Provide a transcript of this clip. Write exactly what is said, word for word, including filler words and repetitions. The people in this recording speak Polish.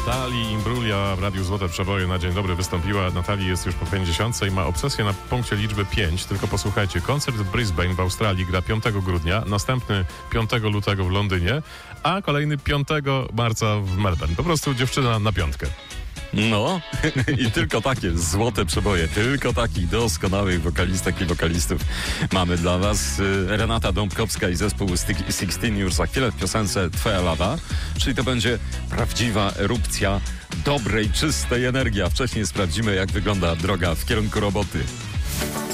Natalii Imbruglia w Radiu Złote Przeboje na dzień dobry wystąpiła. Natalii jest już po pięćdziesiątce i ma obsesję na punkcie liczby pięć. Tylko posłuchajcie, koncert w Brisbane w Australii gra piątego grudnia, następny piątego lutego w Londynie, a kolejny piątego marca w Melbourne. Po prostu dziewczyna na piątkę. No i tylko takie złote przeboje, tylko takich doskonałych wokalistek i wokalistów mamy dla was. Renata Dąbkowska i zespół Sixteen już za chwilę w piosence Twoja lawa, czyli to będzie prawdziwa erupcja dobrej, czystej energii, a wcześniej sprawdzimy, jak wygląda droga w kierunku roboty.